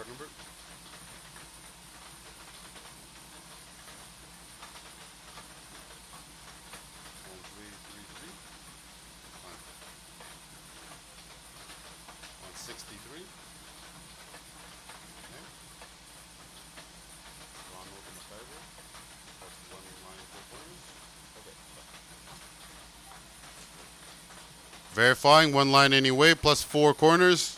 card number. On 333. On 63. Okay. Ronald McIver. That's one line, 4 corners. Okay. Verifying 1 line anyway, plus 4 corners.